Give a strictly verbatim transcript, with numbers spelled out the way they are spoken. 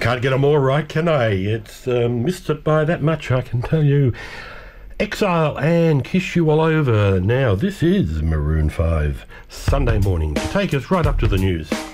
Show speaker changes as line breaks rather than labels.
Can't get them all right, can I? It's um, missed it by that much, I can tell you. Exile and Kiss You All Over. Now, this is Maroon five, Sunday morning, to take us right up to the news.